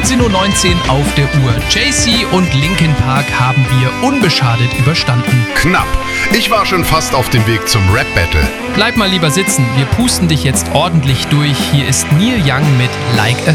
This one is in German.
17.19 Uhr auf der Uhr. Jay-Z und Linkin Park haben wir unbeschadet überstanden. Knapp. Ich war schon fast auf dem Weg zum Rap-Battle. Bleib mal lieber sitzen, wir pusten dich jetzt ordentlich durch. Hier ist Neil Young mit Like a